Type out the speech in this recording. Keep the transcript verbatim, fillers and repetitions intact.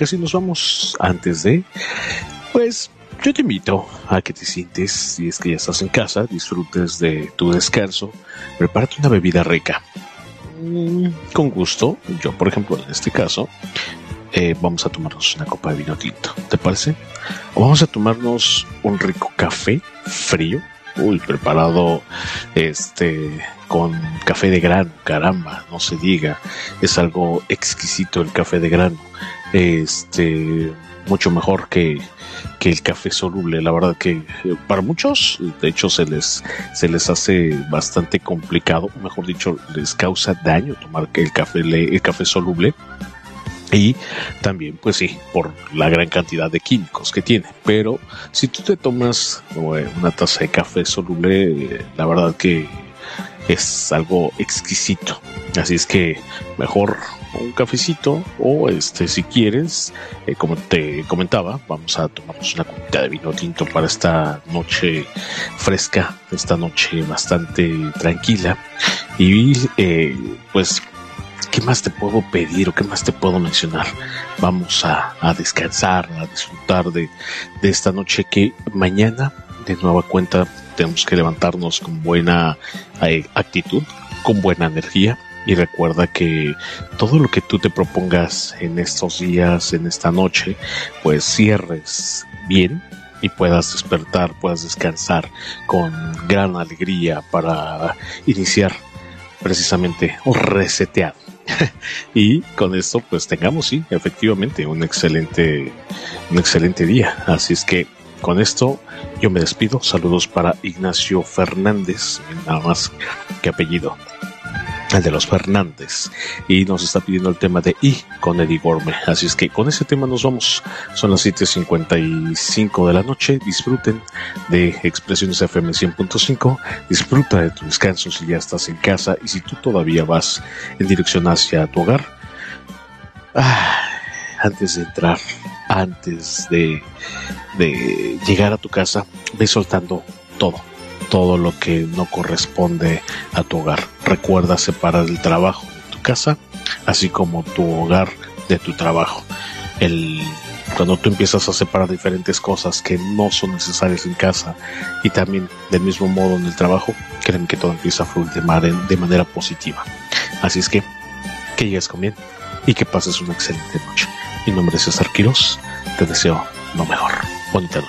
casi nos vamos. Antes de, pues, yo te invito a que te sientes, si es que ya estás en casa, disfrutes de tu descanso, prepárate una bebida rica. Mm, con gusto, yo por ejemplo en este caso, eh, vamos a tomarnos una copa de vino tinto, ¿te parece? O vamos a tomarnos un rico café frío, uy, preparado este con café de grano, caramba, no se diga, es algo exquisito el café de grano, este, mucho mejor que, que el café soluble. La verdad que para muchos, de hecho, se les, se les hace bastante complicado, mejor dicho, les causa daño tomar el café, el café soluble. Y también, pues sí, por la gran cantidad de químicos que tiene. Pero si tú te tomas una taza de café soluble, la verdad que es algo exquisito. Así es que mejor un cafecito o este si quieres, eh, como te comentaba, vamos a tomarnos una copita de vino tinto para esta noche fresca, esta noche bastante tranquila. Y eh, pues... ¿qué más te puedo pedir o qué más te puedo mencionar? Vamos a, a descansar, a disfrutar de, de esta noche que mañana, de nueva cuenta, tenemos que levantarnos con buena eh, actitud, con buena energía. Y recuerda que todo lo que tú te propongas en estos días, en esta noche, pues cierres bien y puedas despertar, puedas descansar con gran alegría para iniciar precisamente un reseteado. Y con esto pues tengamos, sí, efectivamente un excelente un excelente día. Así es que con esto yo me despido. Saludos para Ignacio Fernández, nada más que apellido, el de los Fernández, y nos está pidiendo el tema de I con Eddie Gorme. Así es que con ese tema nos vamos. Son las siete cincuenta y cinco de la noche. Disfruten de Expresiones F M cien punto cinco. Disfruta de tu descanso si ya estás en casa, y si tú todavía vas en dirección hacia tu hogar, ah, antes de entrar, antes de, de llegar a tu casa, ve soltando todo. todo lo que no corresponde a tu hogar. Recuerda separar el trabajo de tu casa, así como tu hogar de tu trabajo. El, cuando tú empiezas a separar diferentes cosas que no son necesarias en casa y también del mismo modo en el trabajo, créeme que todo empieza a fluir de, manera, de manera positiva. Así es que, que llegues con bien y que pases una excelente noche. Mi nombre es César Quirós, te deseo lo mejor. Bonita noche.